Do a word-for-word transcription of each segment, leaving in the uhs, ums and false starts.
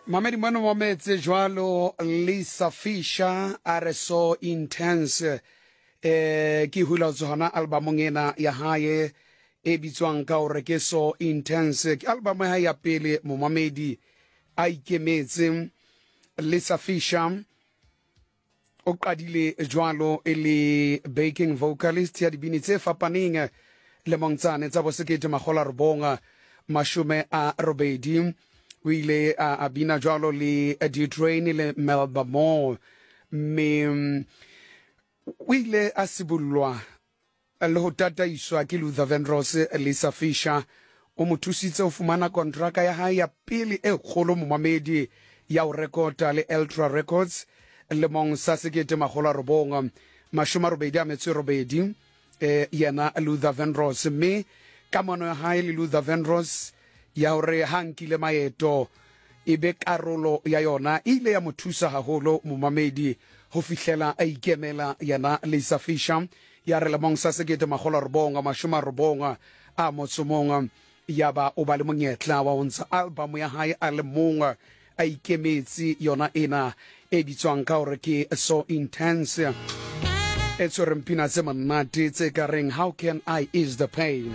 Mamedi mwana wa metse jwalo Lisa Fisher are so intense eh ki hula zona album ngena ya haye e bitswang ka hore ke so intense ke album ha ya pele mo Mamedi a ikemetse Lisa Fisher o qadile jwalo ele backing vocalist ya dibini tse fapaneng le montsane tsa bosekete magola robonga mashume a robedi o ile a bina jwalo le Detrain le Melba Moore me o ile a sibullwa le ho tataiswa ke Luther Vandross. Lisa Fisher o mo thusitse ho fumana kontraka ya hae ya pele e kgolo mo Mamedi ya o rekota le Ultra Records le mong sa sekete magola robonga mashuma robedi a metso robedi eh yana Luther Vandross me ka mono ya hae le Luther Vandross ya hore hankile maeto ebe karolo ya yona ile ya mothusa haholo mo Mamedi ho fihlela a ikemela yana Lisa Fisher ya re le mong sa sekete magola robonga mashuma robonga a motsomonga ya ba o ba le monyetla wa ontsha album ya hae a le monga a ikemetse yona ena e bitswang ka hore ke So Intense e tshwereng pina tse monate tse ka reng How Can I Ease the Pain.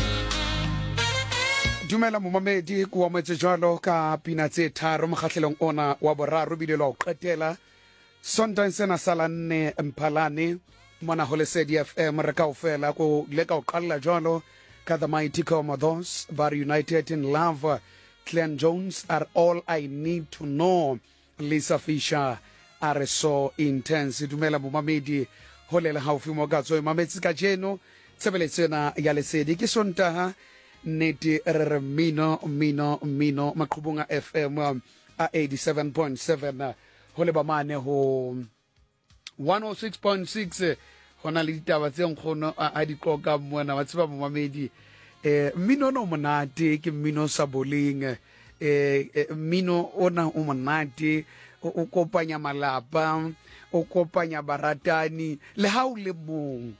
Dumela mo Mamedi ko ametse jwalo ka pina tse tharo mokgahlelong ona wa boraro bile lo qetela Sontaga sena sala nne Mphalane mona ho Lesedi F M re ka ofela ko le ka o qalla jwalo ka The Mighty Commodos Bar United in Love Clan Jones Are All I Need to Know. Lisa Fisher are So Intense. Dumela mo Mamedi ho le haufi mo ka tswe mametsi ka jeno tsebeletsena ya Lesedi ke Sontaga neti re mino mino mino maqhubunga F M a eighty-seven point seven ho le ba mane ho one oh six point six hona le ditaba tse nkgono a di qoka mona wa tseba mo Mamedi eh mino no monate ke mino sa boleng eh mino ona o monate o kopanya malapa o kopanya baratani le ha o le mong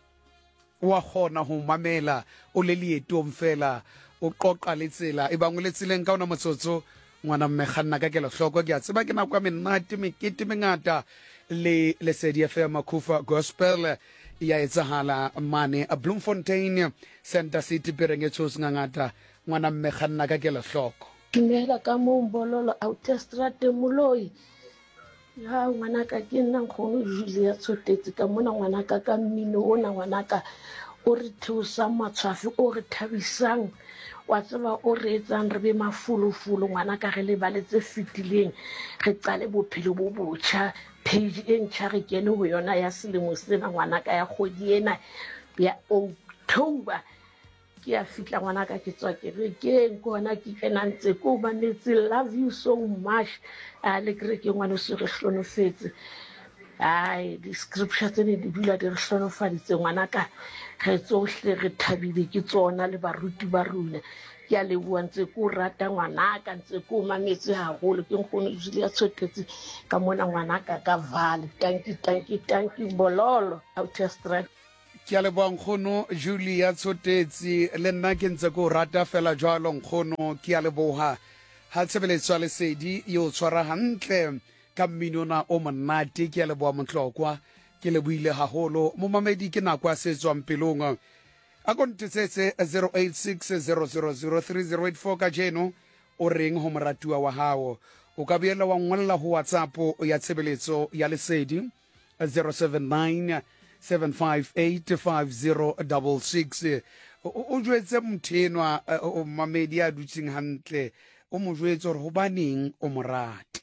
wa khona ho mamela o le lieto mfela o qoqa le tsela e bangwe le tseleng ka ona motsotso ngwana mme khanna ka ke le hloko ke a tseba ke na kwa menate mekete mengata le Lesedi F M Makufa Gospel ya etsahala mane a Bloemfontein Center City Perengetsos ngangata ngwana mme khanna ka ke le hloko Dumela ka mo mbololo autostrade moloi ya ngwana ka ke nna nkgono Julia Tshotetse ka mona ngwana ka ka mmino ona ngwana ka o re thusa matshwafi o re thabisang wa tseba o re etsang re be mafulufulu ngwana ka re le baletse fitileng re qale bophelo bo botjha page e ntjha re kene ho yona ya selemo sena ngwana ka ya kgodi ena ya October ke a fitla ngwana ka ke tswa ke re ke ngwana ke kena ntse ko banetse love you so much a le kre ke ngwana se re hlonofetse ai di scripture tsene di bula di re hlonofaditse ngwana ka re tsohle re thabile ke tsona le baruti ba runa ke a leboha ntse ko rata ngwana ka ntse ko mametse haholo ke nkgono Julia Tshotetse ka mona ngwana ka ka vale tanki tanki tanki bololo autostrade. Ke a leboha nkgono Julia Tshotetse le nna ke ntse ko rata fela jwalo nkgono ke a leboha ha tsebeletswa Lesedi yo tshwara hantle ka mminona o monate ke a leboha motlokwa ke le buile haholo mo Mamedi ke na kwa setswang pelong a kontetsetse zero eight six zero zero zero three zero eight four ka jeno o reng ho moratuwa wa hao o ka biela wa ngolla ho WhatsApp ya tshebeletso ya Lesedi zero seven nine seven five eight five zero six six o jwetse mthenwa o Mamedi a dutsing hantle o mo jwetse hore hobaneng o morata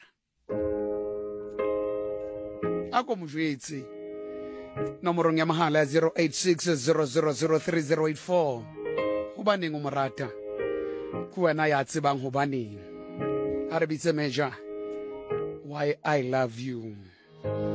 a ko mo jwetse nomorong ya mahala zero eight six zero zero zero three zero eight four hobaneng o morata ku wena ya tsebang hobaneng a re bitse meja Why I Love You.